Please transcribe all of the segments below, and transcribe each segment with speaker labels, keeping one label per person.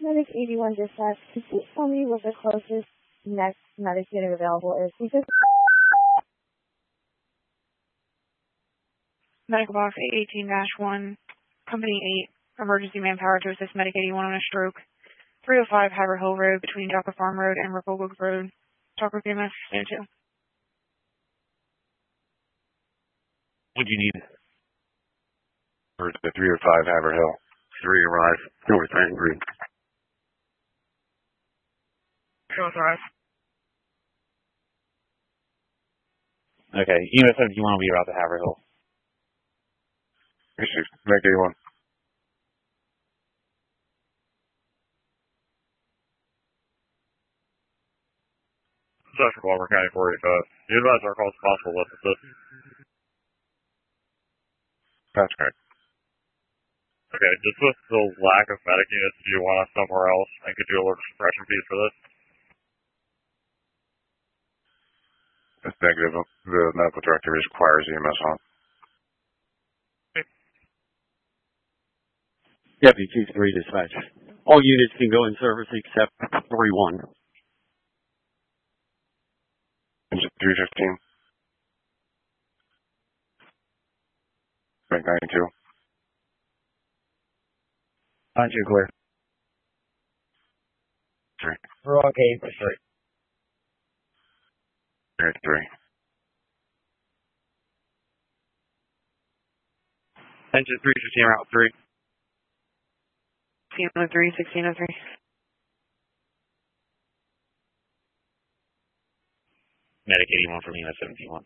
Speaker 1: Medic 81 dispatch, could you tell me what the closest next medic unit available is? Because
Speaker 2: Medical box 818-1, Company 8, emergency manpower to assist Medic 81 on a stroke. 305 Haver Hill Road between Docker Farm Road and Republic Road. Talk with EMS, stand 2.
Speaker 3: What do you need? For the 305 Haver Hill. 3 arrive, North Angry.
Speaker 2: Authorized.
Speaker 4: Okay, EMS 71 will be around the Haver Hill.
Speaker 3: Issues, Medic 81.
Speaker 5: Dr. Palmer County 485. You advise our calls possible with assist.
Speaker 3: That's correct.
Speaker 5: Okay, just with the lack of medic units, do you want us somewhere else and could you alert suppression fees for this?
Speaker 3: It's negative. The medical director requires EMS on.
Speaker 6: Deputy Chief 3 dispatch. All units can go in service except 3-1.
Speaker 3: Engine 315. Bank 92.
Speaker 4: Aren't you clear?
Speaker 3: 3.
Speaker 4: We're okay for 3.
Speaker 3: 3.
Speaker 4: Engine 315 route 3.
Speaker 2: 1603, 1603.
Speaker 4: Medic 81 from EMS 71.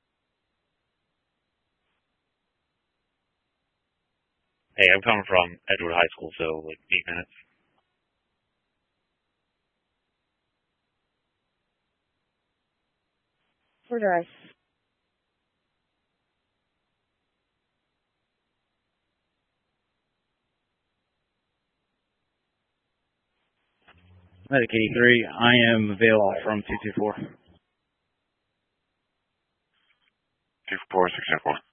Speaker 4: Hey, I'm coming from Edgewood High School, so like 8 minutes.
Speaker 1: for us.
Speaker 4: Medic 83, I am available from 224.
Speaker 3: 24604.